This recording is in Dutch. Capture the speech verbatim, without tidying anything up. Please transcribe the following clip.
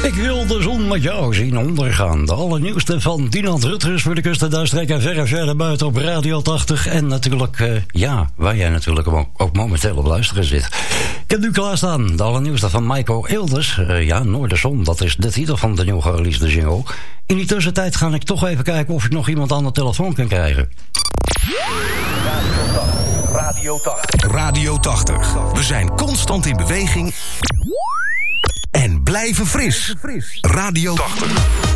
Ik wil de zon met jou zien ondergaan. De allernieuwste van Dinant Rutgers voor de kust en duistrekken verre verder buiten op Radio tachtig. En natuurlijk, uh, ja, waar jij natuurlijk ook, ook momenteel op luisteren zit. Ik heb nu klaarstaan de allernieuwste van Maiko Elders. Uh, ja, Noorderzon, dat is de titel van de nieuw gereleasede jingle. In die tussentijd ga ik toch even kijken of ik nog iemand aan de telefoon kan krijgen. Radio tachtig. Radio tachtig. We zijn constant in beweging en blijven fris. Radio tachtig.